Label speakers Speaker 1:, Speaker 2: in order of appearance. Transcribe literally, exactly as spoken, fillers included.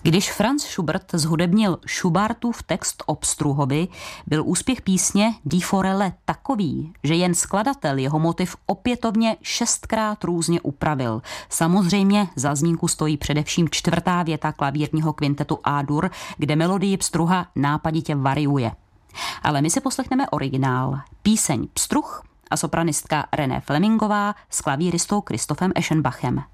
Speaker 1: Když Franz Schubert zhudebnil Schubertův text Obstruhovi, byl úspěch písně Die Forelle takový, že jen skladatel jeho motiv opětovně šestkrát různě upravil. Samozřejmě za zmínku stojí především čtvrtá věta klavírního kvintetu A-dur, kde melodii Pstruha nápaditě variuje. Ale my si poslechneme originál, píseň Pstruh a sopranistka René Flemingová s klavíristou Christophem Eschenbachem.